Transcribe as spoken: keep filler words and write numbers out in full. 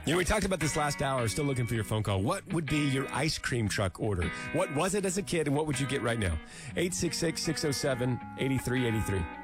You know, we talked about this last hour. Still looking for your phone call. What would be your ice cream truck order? What was it as a kid, and what would you get right now? eight six six, six oh seven, eight three eight three.